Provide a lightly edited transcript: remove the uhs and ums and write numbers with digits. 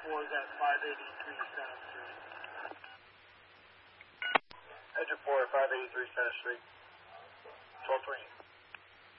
4 is at 583 Center Street. Engine 4 at 583 Center Street. 1220.